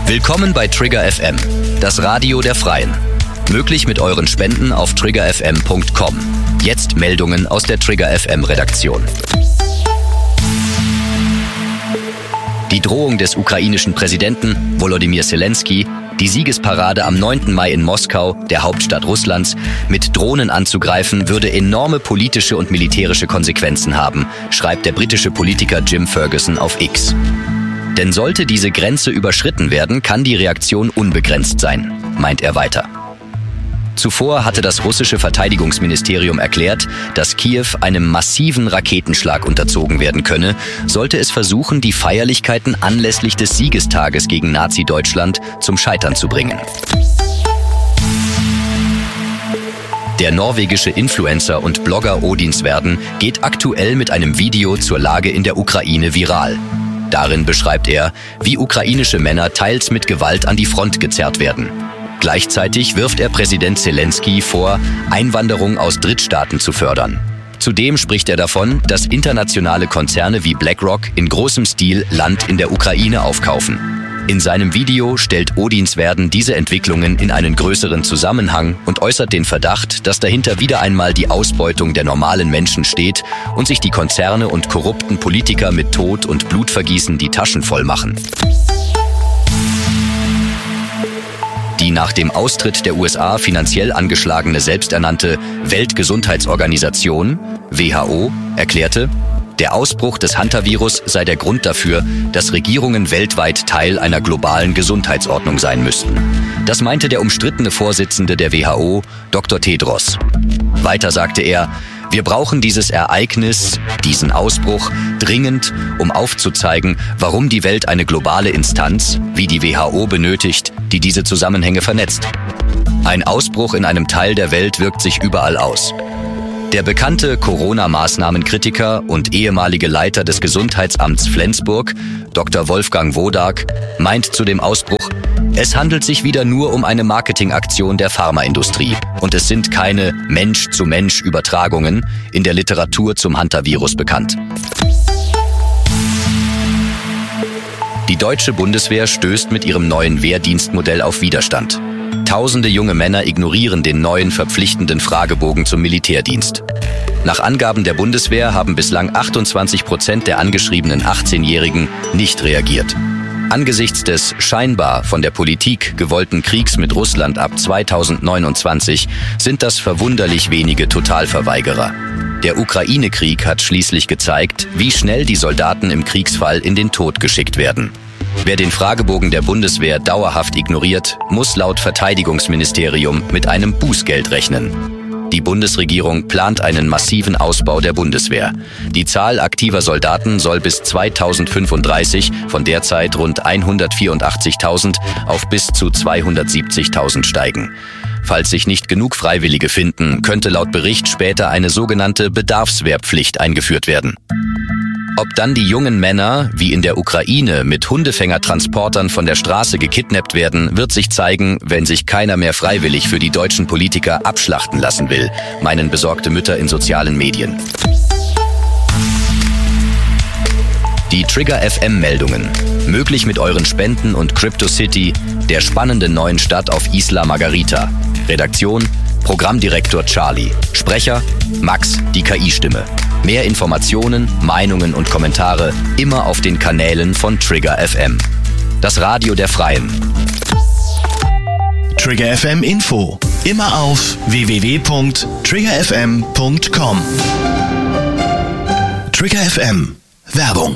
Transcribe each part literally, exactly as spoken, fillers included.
Willkommen bei Trigger F M, das Radio der Freien. Möglich mit euren Spenden auf trigger f m punkt com. Jetzt Meldungen aus der Trigger F M Redaktion. Die Drohung des ukrainischen Präsidenten Volodymyr Zelensky, die Siegesparade am neunten Mai in Moskau, der Hauptstadt Russlands, mit Drohnen anzugreifen, würde enorme politische und militärische Konsequenzen haben, schreibt der britische Politiker Jim Ferguson auf X. Denn sollte diese Grenze überschritten werden, kann die Reaktion unbegrenzt sein, meint er weiter. Zuvor hatte das russische Verteidigungsministerium erklärt, dass Kiew einem massiven Raketenschlag unterzogen werden könne, sollte es versuchen, die Feierlichkeiten anlässlich des Siegestages gegen Nazi-Deutschland zum Scheitern zu bringen. Der norwegische Influencer und Blogger Odinsverden geht aktuell mit einem Video zur Lage in der Ukraine viral. Darin beschreibt er, wie ukrainische Männer teils mit Gewalt an die Front gezerrt werden. Gleichzeitig wirft er Präsident Zelensky vor, Einwanderung aus Drittstaaten zu fördern. Zudem spricht er davon, dass internationale Konzerne wie BlackRock in großem Stil Land in der Ukraine aufkaufen. In seinem Video stellt Odinsverden diese Entwicklungen in einen größeren Zusammenhang und äußert den Verdacht, dass dahinter wieder einmal die Ausbeutung der normalen Menschen steht und sich die Konzerne und korrupten Politiker mit Tod und Blutvergießen die Taschen voll machen. Die nach dem Austritt der U S A finanziell angeschlagene selbsternannte Weltgesundheitsorganisation, W H O, erklärte, der Ausbruch des Hantavirus sei der Grund dafür, dass Regierungen weltweit Teil einer globalen Gesundheitsordnung sein müssten. Das meinte der umstrittene Vorsitzende der W H O, Doktor Tedros. Weiter sagte er, wir brauchen dieses Ereignis, diesen Ausbruch, dringend, um aufzuzeigen, warum die Welt eine globale Instanz, wie die W H O, benötigt, die diese Zusammenhänge vernetzt. Ein Ausbruch in einem Teil der Welt wirkt sich überall aus. Der bekannte Corona-Maßnahmenkritiker und ehemalige Leiter des Gesundheitsamts Flensburg, Doktor Wolfgang Wodak, meint zu dem Ausbruch, es handelt sich wieder nur um eine Marketingaktion der Pharmaindustrie und es sind keine Mensch-zu-Mensch-Übertragungen in der Literatur zum Hantavirus bekannt. Die deutsche Bundeswehr stößt mit ihrem neuen Wehrdienstmodell auf Widerstand. Tausende junge Männer ignorieren den neuen verpflichtenden Fragebogen zum Militärdienst. Nach Angaben der Bundeswehr haben bislang achtundzwanzig Prozent der angeschriebenen achtzehnjährigen nicht reagiert. Angesichts des scheinbar von der Politik gewollten Kriegs mit Russland ab zweitausendneunundzwanzig sind das verwunderlich wenige Totalverweigerer. Der Ukraine-Krieg hat schließlich gezeigt, wie schnell die Soldaten im Kriegsfall in den Tod geschickt werden. Wer den Fragebogen der Bundeswehr dauerhaft ignoriert, muss laut Verteidigungsministerium mit einem Bußgeld rechnen. Die Bundesregierung plant einen massiven Ausbau der Bundeswehr. Die Zahl aktiver Soldaten soll bis zweitausendfünfunddreißig von derzeit rund hundertvierundachtzigtausend auf bis zu zweihundertsiebzigtausend steigen. Falls sich nicht genug Freiwillige finden, könnte laut Bericht später eine sogenannte Bedarfswehrpflicht eingeführt werden. Ob dann die jungen Männer, wie in der Ukraine, mit Hundefängertransportern von der Straße gekidnappt werden, wird sich zeigen, wenn sich keiner mehr freiwillig für die deutschen Politiker abschlachten lassen will, meinen besorgte Mütter in sozialen Medien. Die Trigger F M-Meldungen. Möglich mit euren Spenden und CryptoCity, der spannenden neuen Stadt auf Isla Margarita. Redaktion: Programmdirektor Charlie. Sprecher: Max, die K I-Stimme. Mehr Informationen, Meinungen und Kommentare immer auf den Kanälen von Trigger F M. Das Radio der Freien. Trigger F M Info. Immer auf w w w punkt trigger f m punkt com. Trigger F M. Werbung.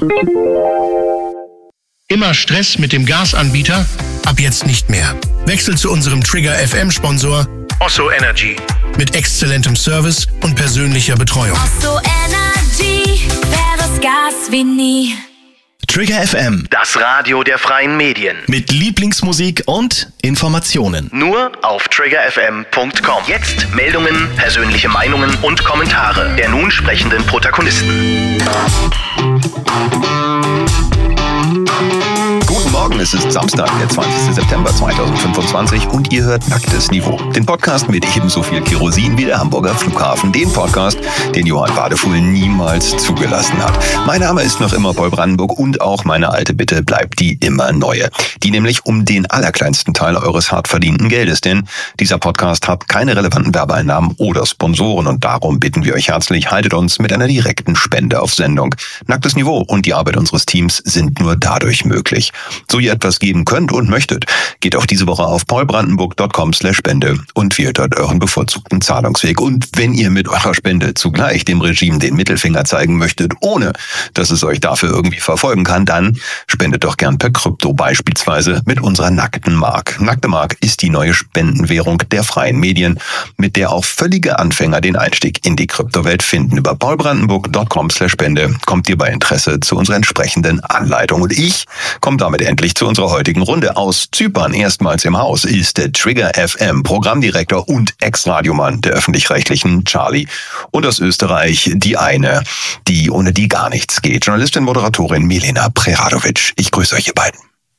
Immer Stress mit dem Gasanbieter? Ab jetzt nicht mehr. Wechsel zu unserem Trigger F M-Sponsor Osso Energy. Mit exzellentem Service und persönlicher Betreuung. Osso Energy, wäre Gas wie nie. Trigger F M. Das Radio der freien Medien. Mit Lieblingsmusik und Informationen. Nur auf trigger f m punkt com. Jetzt Meldungen, persönliche Meinungen und Kommentare der nun sprechenden Protagonisten. Guten Morgen. Morgen, es ist Samstag, der zwanzigster September zweitausendfünfundzwanzig und ihr hört Nacktes Niveau. Den Podcast mit ebenso viel Kerosin wie der Hamburger Flughafen. Den Podcast, den Johann Wadefuhl niemals zugelassen hat. Mein Name ist noch immer Paul Brandenburg und auch meine alte Bitte bleibt die immer neue. Die nämlich um den allerkleinsten Teil eures hart verdienten Geldes. Denn dieser Podcast hat keine relevanten Werbeeinnahmen oder Sponsoren und darum bitten wir euch herzlich, haltet uns mit einer direkten Spende auf Sendung. Nacktes Niveau und die Arbeit unseres Teams sind nur dadurch möglich. So ihr etwas geben könnt und möchtet, geht auch diese Woche auf paulbrandenburg punkt com slash spende und wählt dort euren bevorzugten Zahlungsweg. Und wenn ihr mit eurer Spende zugleich dem Regime den Mittelfinger zeigen möchtet, ohne dass es euch dafür irgendwie verfolgen kann, dann spendet doch gern per Krypto, beispielsweise mit unserer nackten Mark. Nackte Mark ist die neue Spendenwährung der freien Medien, mit der auch völlige Anfänger den Einstieg in die Kryptowelt finden. Über paulbrandenburg punkt com slash spende kommt ihr bei Interesse zu unserer entsprechenden Anleitung. Und ich komme damit endlich zu unserer heutigen Runde. Aus Zypern erstmals im Haus ist der Trigger F M Programmdirektor und Ex-Radiomann der Öffentlich-Rechtlichen Charlie. Und aus Österreich die eine, die ohne die gar nichts geht. Journalistin, Moderatorin Milena Preradovic. Ich grüße euch, ihr beiden.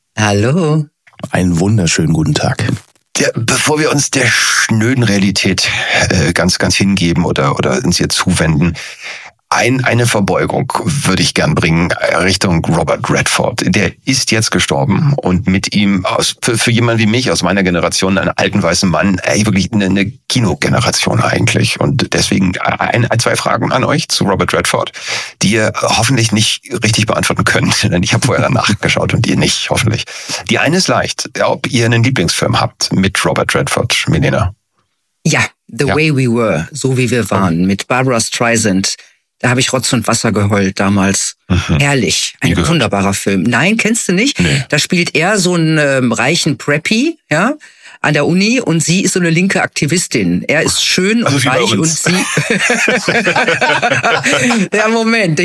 Hallo. Einen wunderschönen guten Tag. Der, bevor wir uns der schnöden Realität äh, ganz, ganz hingeben oder, oder uns ihr zuwenden, Ein, eine Verbeugung würde ich gern bringen Richtung Robert Redford. Der ist jetzt gestorben und mit ihm, aus, für, für jemanden wie mich aus meiner Generation, einen alten weißen Mann, ey, wirklich eine, eine Kinogeneration eigentlich. Und deswegen ein, ein, zwei Fragen an euch zu Robert Redford, die ihr hoffentlich nicht richtig beantworten könnt. Denn ich habe vorher danach geschaut und ihr nicht, hoffentlich. Die eine ist leicht, ob ihr einen Lieblingsfilm habt mit Robert Redford, Milena. Ja, The ja. Way We Were, so wie wir waren, mit Barbara Streisand. Da habe ich Rotz und Wasser geheult damals. Mhm. Herrlich. Ein Nie wunderbarer Film. Nein, kennst du nicht? Nee. Da spielt er so einen ähm, reichen Preppy, ja, an der Uni und sie ist so eine linke Aktivistin. Er ist schön also und reich und sie... ja, Moment.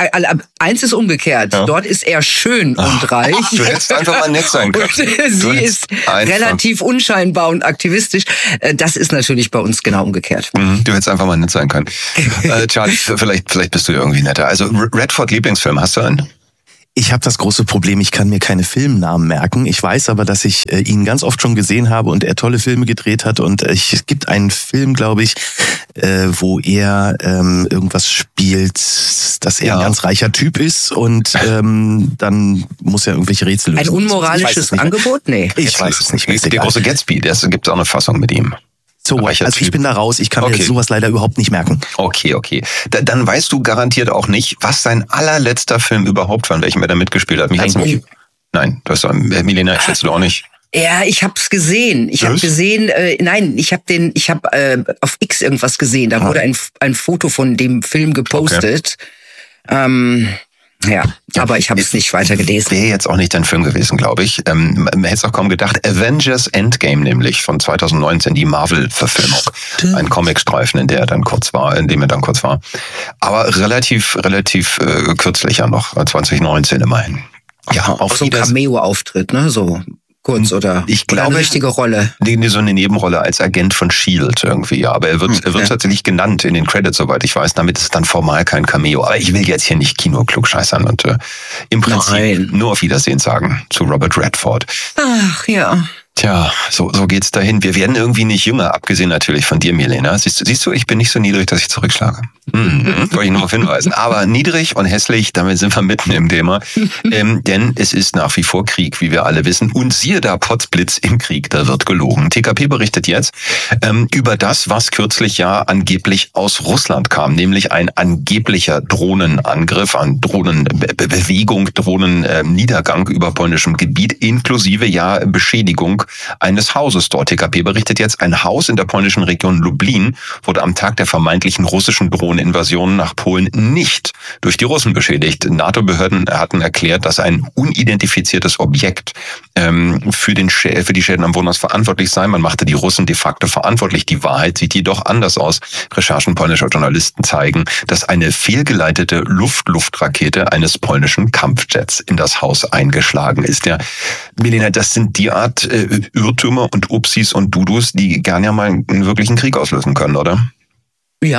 Eins ist umgekehrt. Ja. Dort ist er schön Ach, und reich. Du hättest einfach mal nett sein können. Sie ist relativ unscheinbar und aktivistisch. Das ist natürlich bei uns genau umgekehrt. Mhm, du hättest einfach mal nett sein können. äh, Charlie, vielleicht, vielleicht bist du irgendwie netter. Also Redford Lieblingsfilm, hast du einen? Ich habe das große Problem, ich kann mir keine Filmnamen merken. Ich weiß aber, dass ich äh, ihn ganz oft schon gesehen habe und er tolle Filme gedreht hat. Und äh, ich, es gibt einen Film, glaube ich, äh, wo er ähm, irgendwas spielt, dass er ja. ein ganz reicher Typ ist und ähm, dann muss er irgendwelche Rätsel lösen. Ein unmoralisches Angebot? Nee. Ich, ich weiß es nicht. Mehr. Der große Gatsby, da gibt es auch eine Fassung mit ihm. So, also ich bin da raus, ich kann okay. mir sowas leider überhaupt nicht merken. Okay, okay. Da, dann weißt du garantiert auch nicht, was sein allerletzter Film überhaupt war, in welchem er da mitgespielt hat. Mich hat's nicht, nein, das war, Milena, schätzt du auch nicht. Ja, ich hab's gesehen. Ich habe gesehen, äh, nein, ich habe den, ich habe äh, auf X irgendwas gesehen. Da ah. wurde ein, ein Foto von dem Film gepostet. Okay. Ähm, Ja, aber ich habe es nicht weiter gelesen. Wäre jetzt auch nicht dein Film gewesen, glaube ich. Ähm, man hätte es auch kaum gedacht. Avengers Endgame nämlich von zweitausendneunzehn, die Marvel-Verfilmung. Ein Comicstreifen, in der er dann kurz war, in dem er dann kurz war. Aber relativ, relativ äh, kürzlich ja noch, zweitausendneunzehn immerhin. Ja, auch, auch so ein Cameo-Auftritt, ne, so. Kurz oder, ich glaube, oder eine richtige Rolle? Nee, so eine Nebenrolle als Agent von S H I E L D irgendwie. Aber er wird, hm, er wird ja. tatsächlich genannt in den Credits, soweit ich weiß. Damit ist dann formal kein Cameo. Aber ich will jetzt hier nicht Kino-klugscheißern und äh, im Prinzip Nein. nur auf Wiedersehen sagen zu Robert Redford. Ach ja. Tja, so, so geht's dahin. Wir werden irgendwie nicht jünger, abgesehen natürlich von dir, Milena. Siehst du, siehst du, ich bin nicht so niedrig, dass ich zurückschlage. Mhm, wollte ich nur darauf hinweisen. Aber niedrig und hässlich, damit sind wir mitten im Thema. ähm, denn es ist nach wie vor Krieg, wie wir alle wissen. Und siehe da, Potzblitz im Krieg, da wird gelogen. T K P berichtet jetzt ähm, über das, was kürzlich ja angeblich aus Russland kam. Nämlich ein angeblicher Drohnenangriff, an Drohnenbewegung, Drohnenniedergang über polnischem Gebiet, inklusive ja Beschädigung eines Hauses dort. T K P berichtet jetzt, ein Haus in der polnischen Region Lublin wurde am Tag der vermeintlichen russischen Drohneninvasion nach Polen nicht durch die Russen beschädigt. NATO-Behörden hatten erklärt, dass ein unidentifiziertes Objekt ähm, für, den Schä- für die Schäden am Wohnhaus verantwortlich sei. Man machte die Russen de facto verantwortlich. Die Wahrheit sieht jedoch anders aus. Recherchen polnischer Journalisten zeigen, dass eine fehlgeleitete Luft-Luft-Rakete eines polnischen Kampfjets in das Haus eingeschlagen ist. Ja, Milena, das sind die Art äh, Irrtümer und Upsis und Dudus, die gern ja mal einen wirklichen Krieg auslösen können, oder? Ja,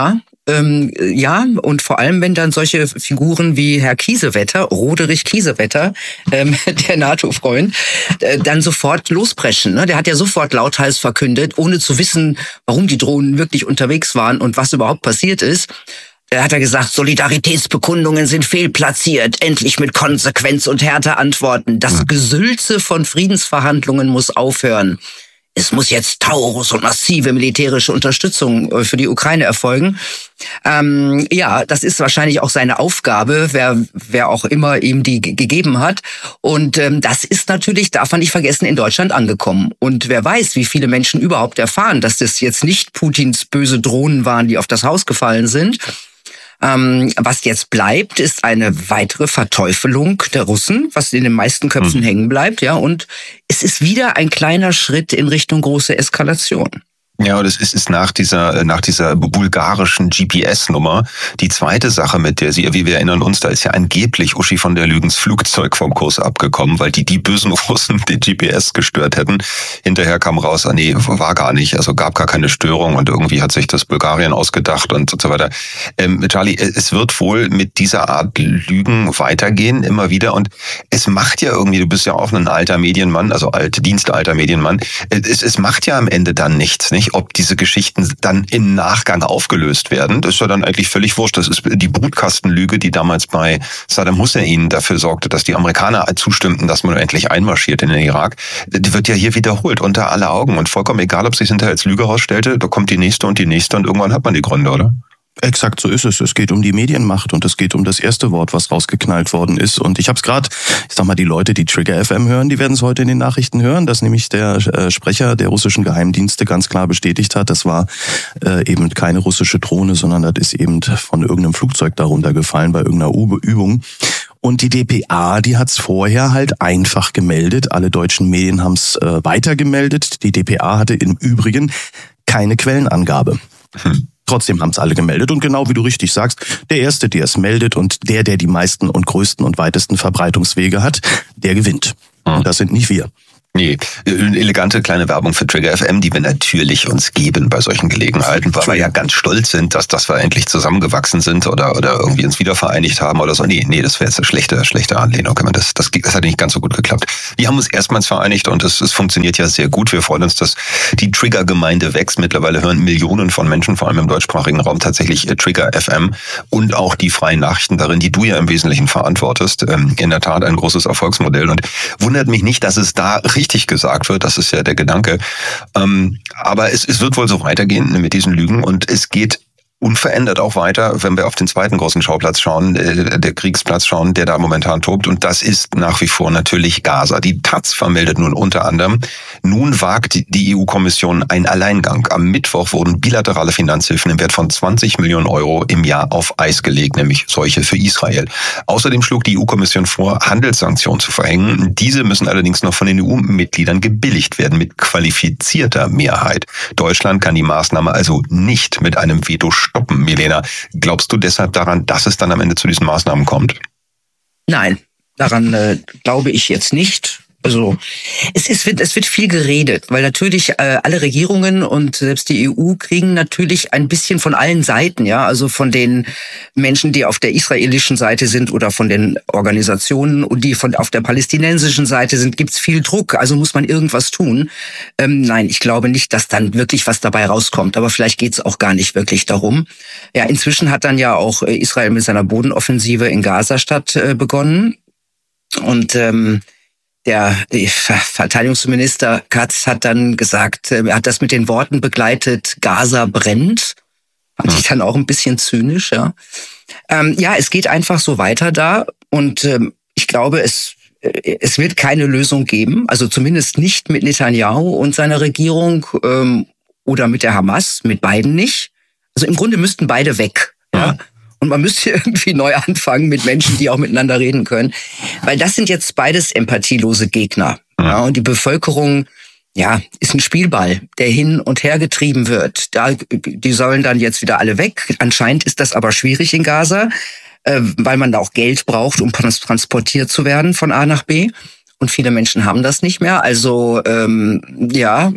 Ähm, ja, und vor allem, wenn dann solche Figuren wie Herr Kiesewetter, Roderich Kiesewetter, ähm, der NATO-Freund, äh, dann sofort lospreschen. Ne? Der hat ja sofort lauthals verkündet, ohne zu wissen, warum die Drohnen wirklich unterwegs waren und was überhaupt passiert ist. Da hat er gesagt, Solidaritätsbekundungen sind fehlplatziert, endlich mit Konsequenz und Härte antworten. Das Gesülze von Friedensverhandlungen muss aufhören. Es muss jetzt Taurus und massive militärische Unterstützung für die Ukraine erfolgen. Ähm, ja, das ist wahrscheinlich auch seine Aufgabe, wer wer auch immer ihm die g- gegeben hat. Und ähm, das ist natürlich, darf man nicht vergessen, in Deutschland angekommen. Und wer weiß, wie viele Menschen überhaupt erfahren, dass das jetzt nicht Putins böse Drohnen waren, die auf das Haus gefallen sind. Ähm, was jetzt bleibt, ist eine weitere Verteufelung der Russen, was in den meisten Köpfen mhm. hängen bleibt, ja. Und es ist wieder ein kleiner Schritt in Richtung große Eskalation. Ja, und es ist, ist nach dieser nach dieser bulgarischen G P S-Nummer die zweite Sache, mit der sie, wie wir erinnern uns, da ist ja angeblich Uschi von der Lügens Flugzeug vom Kurs abgekommen, weil die die bösen Russen den G P S gestört hätten. Hinterher kam raus, ah nee, war gar nicht, also gab gar keine Störung und irgendwie hat sich das Bulgarien ausgedacht und so weiter. Ähm, Charlie, es wird wohl mit dieser Art Lügen weitergehen, immer wieder, und es macht ja irgendwie, du bist ja auch ein alter Medienmann, also alt, dienstalter Medienmann, es, es macht ja am Ende dann nichts, nicht? Ob diese Geschichten dann im Nachgang aufgelöst werden, das ist ja dann eigentlich völlig wurscht. Das ist die Brutkastenlüge, die damals bei Saddam Hussein dafür sorgte, dass die Amerikaner zustimmten, dass man endlich einmarschiert in den Irak. Die wird ja hier wiederholt, unter aller Augen. Und vollkommen egal, ob es sich hinterher als Lüge herausstellte, da kommt die nächste und die nächste und irgendwann hat man die Gründe, oder? Exakt so ist es. Es geht um die Medienmacht und es geht um das erste Wort, was rausgeknallt worden ist. Und ich habe es gerade, ich sag mal, die Leute, die Trigger F M hören, die werden es heute in den Nachrichten hören, dass nämlich der äh, Sprecher der russischen Geheimdienste ganz klar bestätigt hat, das war äh, eben keine russische Drohne, sondern das ist eben von irgendeinem Flugzeug darunter gefallen bei irgendeiner U- Übung. Und die D P A, die hat's vorher halt einfach gemeldet. Alle deutschen Medien haben's äh, weitergemeldet. Die D P A hatte im Übrigen keine Quellenangabe. Hm. Trotzdem haben es alle gemeldet und genau wie du richtig sagst, der Erste, der es meldet und der, der die meisten und größten und weitesten Verbreitungswege hat, der gewinnt. Und das sind nicht wir. Nee, eine elegante kleine Werbung für Trigger F M, die wir natürlich uns geben bei solchen Gelegenheiten, weil wir ja ganz stolz sind, dass, dass wir endlich zusammengewachsen sind oder, oder irgendwie uns wieder vereinigt haben oder so. Nee, nee, das wäre jetzt eine schlechte, schlechte Anlehnung. Das, das, das hat nicht ganz so gut geklappt. Wir haben uns erstmals vereinigt und es, es funktioniert ja sehr gut. Wir freuen uns, dass die Trigger-Gemeinde wächst. Mittlerweile hören Millionen von Menschen, vor allem im deutschsprachigen Raum, tatsächlich Trigger F M und auch die freien Nachrichten darin, die du ja im Wesentlichen verantwortest. In der Tat ein großes Erfolgsmodell und wundert mich nicht, dass es da richtig richtig gesagt wird, das ist ja der Gedanke. Ähm, aber es, es wird wohl so weitergehen mit diesen Lügen und es geht unverändert auch weiter, wenn wir auf den zweiten großen Schauplatz schauen, äh, der Kriegsplatz schauen, der da momentan tobt. Und das ist nach wie vor natürlich Gaza. Die Taz vermeldet nun unter anderem, nun wagt die E U-Kommission einen Alleingang. Am Mittwoch wurden bilaterale Finanzhilfen im Wert von zwanzig Millionen Euro im Jahr auf Eis gelegt, nämlich solche für Israel. Außerdem schlug die E U-Kommission vor, Handelssanktionen zu verhängen. Diese müssen allerdings noch von den E U-Mitgliedern gebilligt werden mit qualifizierter Mehrheit. Deutschland kann die Maßnahme also nicht mit einem Veto stoppen. Milena, glaubst du deshalb daran, dass es dann am Ende zu diesen Maßnahmen kommt? Nein, daran äh, glaube ich jetzt nicht. Also es, es, wird, es wird viel geredet, weil natürlich äh, alle Regierungen und selbst die E U kriegen natürlich ein bisschen von allen Seiten, ja, also von den Menschen, die auf der israelischen Seite sind oder von den Organisationen und die von auf der palästinensischen Seite sind, gibt's viel Druck, also muss man irgendwas tun. Ähm, nein, ich glaube nicht, dass dann wirklich was dabei rauskommt, aber vielleicht geht's auch gar nicht wirklich darum. Ja, inzwischen hat dann ja auch Israel mit seiner Bodenoffensive in Gazastadt äh, begonnen und ähm, Der Verteidigungsminister Katz hat dann gesagt, er hat das mit den Worten begleitet, Gaza brennt. Fand ich dann auch ein bisschen zynisch, ja. Ähm, ja, es geht einfach so weiter da und ähm, ich glaube, es es wird keine Lösung geben, also zumindest nicht mit Netanyahu und seiner Regierung ähm, oder mit der Hamas, mit beiden nicht. Also im Grunde müssten beide weg, ja. ja. Und man müsste irgendwie neu anfangen mit Menschen, die auch miteinander reden können. Weil das sind jetzt beides empathielose Gegner. Ja, und die Bevölkerung, ja, ist ein Spielball, der hin und her getrieben wird. Da, die sollen dann jetzt wieder alle weg. Anscheinend ist das aber schwierig in Gaza, äh, weil man da auch Geld braucht, um transportiert zu werden von A nach B. Und viele Menschen haben das nicht mehr. Also ähm, ja,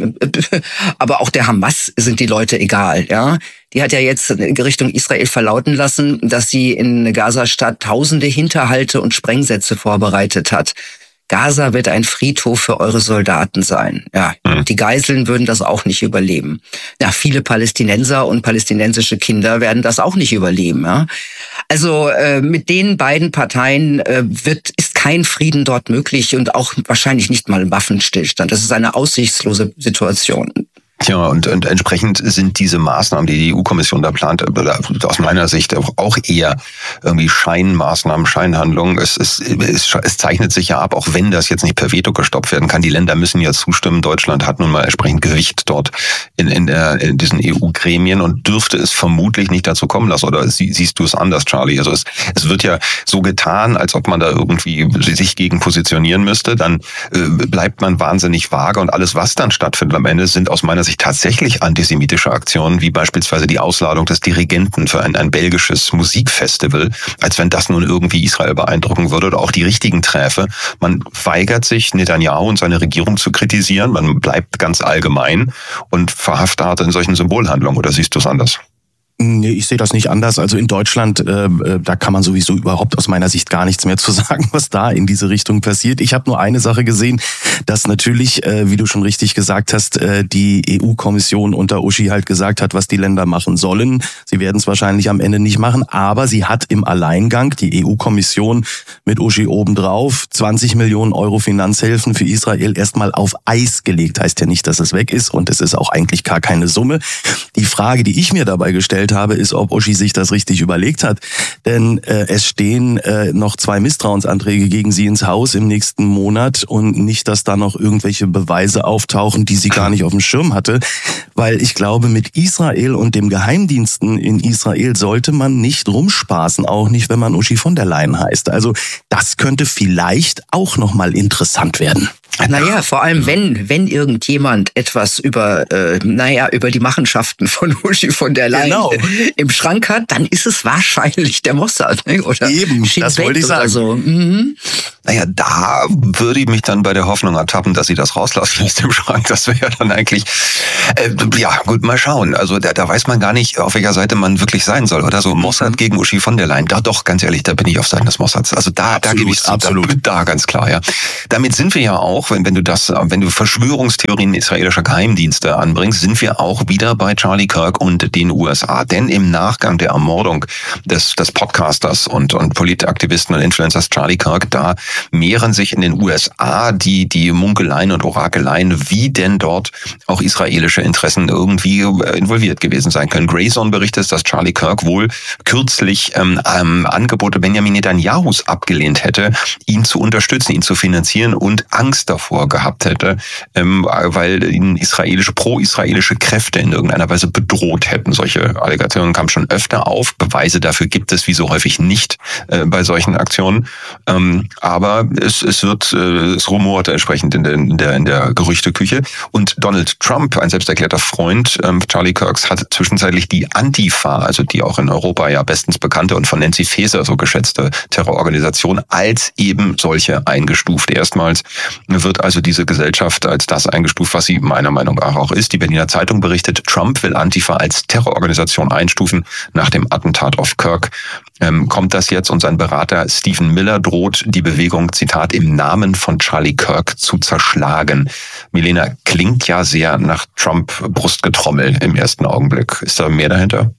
aber auch der Hamas sind die Leute egal. Ja, die hat ja jetzt Richtung Israel verlauten lassen, dass sie in Gaza-Stadt tausende Hinterhalte und Sprengsätze vorbereitet hat. Gaza wird ein Friedhof für eure Soldaten sein. Ja, die Geiseln würden das auch nicht überleben. Ja, viele Palästinenser und palästinensische Kinder werden das auch nicht überleben. Ja. Also äh, mit den beiden Parteien äh, wird ist kein Frieden dort möglich und auch wahrscheinlich nicht mal ein Waffenstillstand. Das ist eine aussichtslose Situation. Tja, und, und entsprechend sind diese Maßnahmen, die die E U-Kommission da plant, aus meiner Sicht auch eher irgendwie Scheinmaßnahmen, Scheinhandlungen. Es, es, es, es zeichnet sich ja ab, auch wenn das jetzt nicht per Veto gestoppt werden kann. Die Länder müssen ja zustimmen. Deutschland hat nun mal entsprechend Gewicht dort in, in, der, in diesen E U-Gremien und dürfte es vermutlich nicht dazu kommen lassen. Oder sie, siehst du es anders, Charlie? Also es, es wird ja so getan, als ob man da irgendwie sich gegen positionieren müsste. Dann äh, bleibt man wahnsinnig vage und alles, was dann stattfindet am Ende, sind aus meiner Sicht tatsächlich antisemitische Aktionen, wie beispielsweise die Ausladung des Dirigenten für ein, ein belgisches Musikfestival, als wenn das nun irgendwie Israel beeindrucken würde, oder auch die richtigen Träfe. Man weigert sich, Netanyahu und seine Regierung zu kritisieren, man bleibt ganz allgemein und verhaftet in solchen Symbolhandlungen. Oder siehst du es anders? Nee, ich sehe das nicht anders. Also in Deutschland, äh, da kann man sowieso überhaupt aus meiner Sicht gar nichts mehr zu sagen, was da in diese Richtung passiert. Ich habe nur eine Sache gesehen, dass natürlich, äh, wie du schon richtig gesagt hast, äh, die E U-Kommission unter Uschi halt gesagt hat, was die Länder machen sollen. Sie werden es wahrscheinlich am Ende nicht machen, aber sie hat im Alleingang, die E U-Kommission mit Uschi obendrauf, zwanzig Millionen Euro Finanzhilfen für Israel erstmal auf Eis gelegt. Heißt ja nicht, dass es weg ist und es ist auch eigentlich gar keine Summe. Die Frage, die ich mir dabei gestellt habe, ist, ob Uschi sich das richtig überlegt hat. Denn äh, es stehen äh, noch zwei Misstrauensanträge gegen sie ins Haus im nächsten Monat und nicht, dass da noch irgendwelche Beweise auftauchen, die sie gar nicht auf dem Schirm hatte. Weil ich glaube, mit Israel und dem Geheimdiensten in Israel sollte man nicht rumspaßen, auch nicht, wenn man Uschi von der Leyen heißt. Also das könnte vielleicht auch nochmal interessant werden. Naja, vor allem wenn wenn irgendjemand etwas über äh, naja über die Machenschaften von Uschi von der Leyen genau. im Schrank hat, dann ist es wahrscheinlich der Mossad, ne? Oder eben, Shin das wollte ich sagen. So. Mhm. Naja, da würde ich mich dann bei der Hoffnung ertappen, dass sie das rauslassen aus dem Schrank. Das wäre ja dann eigentlich, äh, ja gut, mal schauen. Also da, da weiß man gar nicht, auf welcher Seite man wirklich sein soll. Oder so Mossad gegen Uschi von der Leyen. Da doch, ganz ehrlich, da bin ich auf Seiten des Mossads. Also da, absolut, da gebe ich absolut. Da, da ganz klar, ja. Damit sind wir ja auch, wenn, wenn du das, wenn du Verschwörungstheorien israelischer Geheimdienste anbringst, sind wir auch wieder bei Charlie Kirk und den U S A. Denn im Nachgang der Ermordung des, des Podcasters und, und Politaktivisten und Influencers Charlie Kirk, da mehren sich in den U S A die, die Munkeleien und Orakeleien, wie denn dort auch israelische Interessen irgendwie involviert gewesen sein können. Grayson berichtet, dass Charlie Kirk wohl kürzlich ähm, ähm, Angebote Benjamin Netanyahus abgelehnt hätte, ihn zu unterstützen, ihn zu finanzieren und Angst davor gehabt hätte, ähm, weil ihn israelische, pro-israelische Kräfte in irgendeiner Weise bedroht hätten. Solche Allegationen kamen schon öfter auf. Beweise dafür gibt es wie so häufig nicht äh, bei solchen Aktionen. Ähm, aber es, es wird, äh, es rumort entsprechend in der, in der, in der Gerüchteküche. Und Donald Trump, ein selbsterklärter Freund ähm, Charlie Kirks, hat zwischenzeitlich die Antifa, also die auch in Europa ja bestens bekannte und von Nancy Faeser so geschätzte Terrororganisation, als eben solche eingestuft. Erstmals wird also diese Gesellschaft als das eingestuft, was sie meiner Meinung nach auch ist. Die Berliner Zeitung berichtet, Trump will Antifa als Terrororganisation einstufen. Nach dem Attentat auf Kirk ähm, kommt das jetzt und sein Berater Stephen Miller droht, die Bewegung, Zitat, im Namen von Charlie Kirk zu zerschlagen. Milena, klingt ja sehr nach Trump-Brustgetrommel im ersten Augenblick. Ist da mehr dahinter?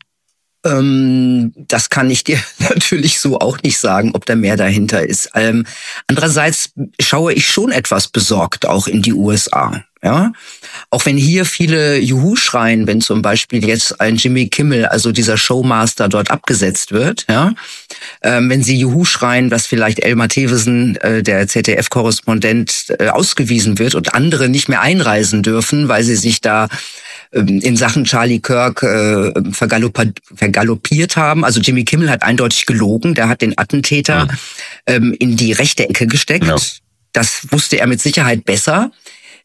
Ähm, das kann ich dir natürlich so auch nicht sagen, ob da mehr dahinter ist. Ähm, andererseits schaue ich schon etwas besorgt auch in die U S A. Ja, auch wenn hier viele Juhu schreien, wenn zum Beispiel jetzt ein Jimmy Kimmel, also dieser Showmaster, dort abgesetzt wird, ja, ähm, wenn sie Juhu schreien, dass vielleicht Elmar Thewesen, äh, der Z D F-Korrespondent, äh, ausgewiesen wird und andere nicht mehr einreisen dürfen, weil sie sich da ähm, in Sachen Charlie Kirk äh, vergaloppiert haben. Also Jimmy Kimmel hat eindeutig gelogen, der hat den Attentäter mhm. ähm, in die rechte Ecke gesteckt. Ja. Das wusste er mit Sicherheit besser.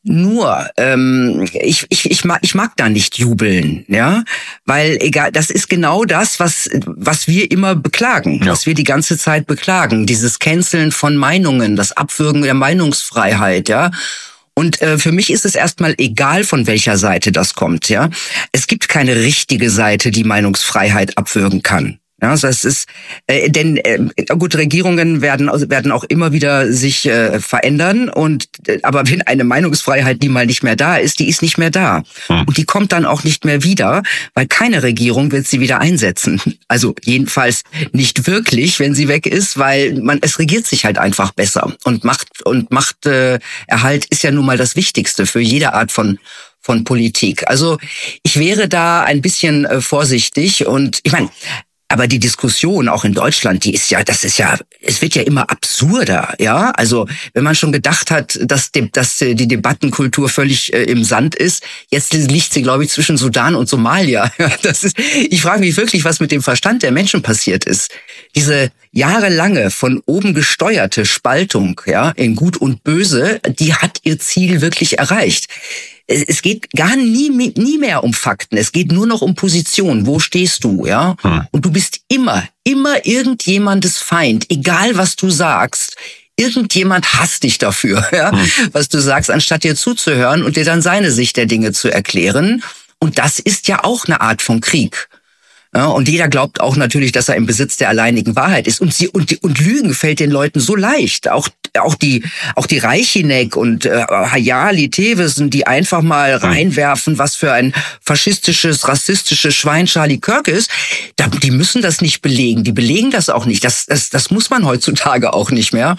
Nur, ähm, ich, ich, ich, mag, ich mag da nicht jubeln, ja, weil egal, das ist genau das, was, was wir immer beklagen, ja. was wir die ganze Zeit beklagen, dieses Canceln von Meinungen, das Abwürgen der Meinungsfreiheit, ja. Und äh, für mich ist es erstmal egal, von welcher Seite das kommt, ja. Es gibt keine richtige Seite, die Meinungsfreiheit abwürgen kann. Ja, also es ist, äh, denn äh, gut, Regierungen werden werden auch immer wieder sich äh, verändern und äh, aber wenn eine Meinungsfreiheit, die mal nicht mehr da ist, die ist nicht mehr da hm. und die kommt dann auch nicht mehr wieder, weil keine Regierung wird sie wieder einsetzen. Also jedenfalls nicht wirklich, wenn sie weg ist, weil man es regiert sich halt einfach besser und Macht und Machterhalt äh, Erhalt ist ja nun mal das Wichtigste für jede Art von von Politik. Also ich wäre da ein bisschen äh, vorsichtig und ich meine, aber die Diskussion auch in Deutschland, die ist ja, das ist ja, es wird ja immer absurder, ja. Also wenn man schon gedacht hat, dass die, dass die Debattenkultur völlig äh, im Sand ist, jetzt liegt sie, glaube ich, zwischen Sudan und Somalia. Das ist, ich frage mich wirklich, was mit dem Verstand der Menschen passiert ist. Diese jahrelange von oben gesteuerte Spaltung, ja, in Gut und Böse, die hat ihr Ziel wirklich erreicht. Es geht gar nie, nie mehr um Fakten. Es geht nur noch um Position. Wo stehst du, ja? Hm. Und du bist immer, immer irgendjemandes Feind. Egal, was du sagst. Irgendjemand hasst dich dafür, ja? Hm. Was du sagst, anstatt dir zuzuhören und dir dann seine Sicht der Dinge zu erklären. Und das ist ja auch eine Art von Krieg. Ja, und jeder glaubt auch natürlich, dass er im Besitz der alleinigen Wahrheit ist. Und sie und, die, und Lügen fällt den Leuten so leicht. Auch auch die auch die Reichinek und äh, Hayali Tevesen, die einfach mal reinwerfen, was für ein faschistisches, rassistisches Schwein Charlie Kirk ist. Da, die müssen das nicht belegen. Die belegen das auch nicht. Das das das muss man heutzutage auch nicht mehr.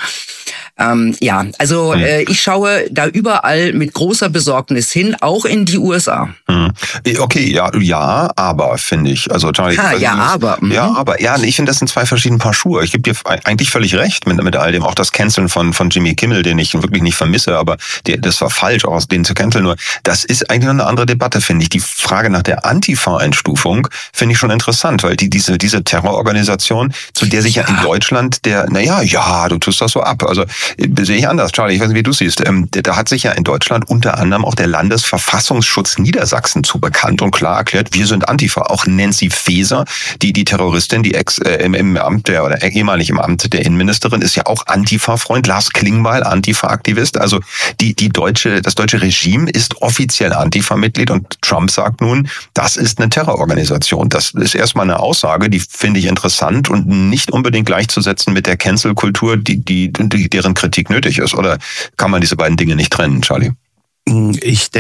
Ähm, ja, also äh, ich schaue da überall mit großer Besorgnis hin, auch in die U S A. Hm. Okay, ja, ja, aber finde ich. Also Charlie, ha, ja, aber. Mhm. Ja, aber ja, ich finde, das sind zwei verschiedene Paar Schuhe. Ich gebe dir eigentlich völlig recht mit mit all dem. Auch das Canceln von von Jimmy Kimmel, den ich wirklich nicht vermisse, aber der, das war falsch, auch aus denen zu canceln. Nur das ist eigentlich noch eine andere Debatte, finde ich. Die Frage nach der Antifa-Einstufung finde ich schon interessant, weil die diese diese Terrororganisation, zu der sich ja, ja in Deutschland der, naja, ja, du tust das so ab. Also sehe ich anders, Charlie, ich weiß nicht, wie du siehst. Ähm, da hat sich ja in Deutschland unter anderem auch der Landesverfassungsschutz Niedersachsen zu bekannt und klar erklärt, wir sind Antifa. Auch Nancy Faeser, die die Terroristin, die ex äh, im, im Amt der oder ehemalig im Amt der Innenministerin, ist ja auch Antifa-Freund. Lars Klingbeil, Antifa-Aktivist. Also die die deutsche das deutsche Regime ist offiziell Antifa-Mitglied und Trump sagt nun, das ist eine Terrororganisation. Das ist erstmal eine Aussage, die finde ich interessant und nicht unbedingt gleichzusetzen mit der Cancel-Kultur, die die, die deren Kritik nötig ist. Oder kann man diese beiden Dinge nicht trennen, Charlie? Ich denke,